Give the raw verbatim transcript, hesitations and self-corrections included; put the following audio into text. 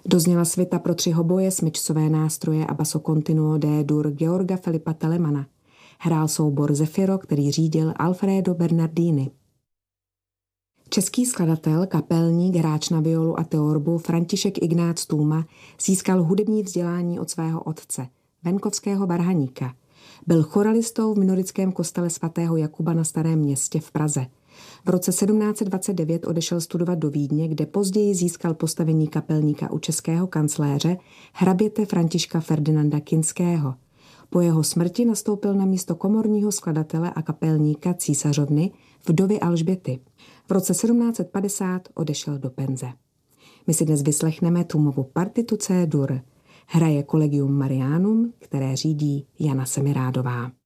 Dozněla svita pro tři hoboje, smyčcové nástroje a basso continuo D-dur Georga Filipa Telemana. Hrál soubor Zefiro, který řídil Alfredo Bernardini. Český skladatel, kapelník, hráč na violu a teorbu František Ignác Tůma získal hudební vzdělání od svého otce, venkovského varhaníka. Byl choralistou v minorickém kostele svatého Jakuba na Starém Městě v Praze. V roce sedmnáct set dvacet devět odešel studovat do Vídně, kde později získal postavení kapelníka u českého kancléře hraběte Františka Ferdinanda Kinského. Po jeho smrti nastoupil na místo komorního skladatele a kapelníka císařovny vdovy Alžběty. V roce sedmnáct set padesát odešel do penze. My si dnes vyslechneme Tůmovu partitu C-dur. Hraje Collegium Marianum, které řídí Jana Semirádová.